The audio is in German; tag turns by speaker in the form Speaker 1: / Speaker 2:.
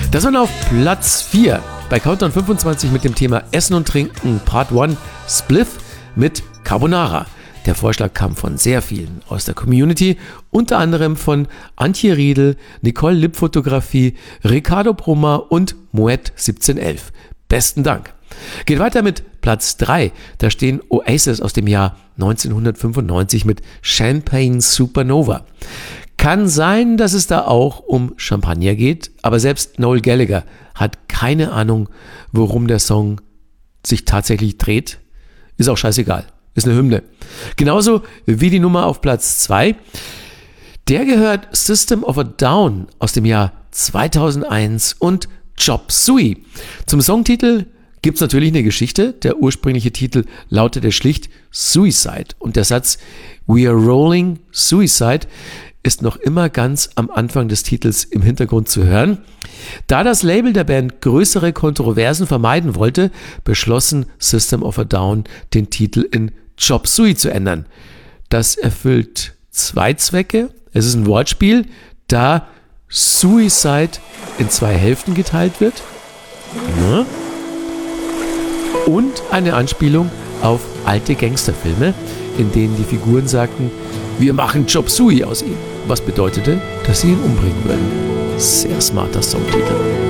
Speaker 1: Das war auf Platz 4 bei Countdown 25 mit dem Thema Essen und Trinken Part 1 Spliff mit Carbonara. Der Vorschlag kam von sehr vielen aus der Community, unter anderem von Antje Riedel, Nicole Lipp-Fotografie, Ricardo Brummer und Moet 1711. Besten Dank. Geht weiter mit Platz 3. Da stehen Oasis aus dem Jahr 1995 mit Champagne Supernova. Kann sein, dass es da auch um Champagner geht, aber selbst Noel Gallagher hat keine Ahnung, worum der Song sich tatsächlich dreht. Ist auch scheißegal. Ist eine Hymne. Genauso wie die Nummer auf Platz 2. Der gehört System of a Down aus dem Jahr 2001 und Chop Suey. Zum Songtitel gibt es natürlich eine Geschichte. Der ursprüngliche Titel lautete schlicht Suicide. Und der Satz We are rolling Suicide ist noch immer ganz am Anfang des Titels im Hintergrund zu hören. Da das Label der Band größere Kontroversen vermeiden wollte, beschlossen System of a Down, den Titel in Chop Suey zu ändern. Das erfüllt zwei Zwecke. Es ist ein Wortspiel, da Suicide in zwei Hälften geteilt wird. Ja. Und eine Anspielung auf alte Gangsterfilme, in denen die Figuren sagten, wir machen Chop Suey aus ihm. Was bedeutete, dass sie ihn umbringen würden. Sehr smarter Songtitel.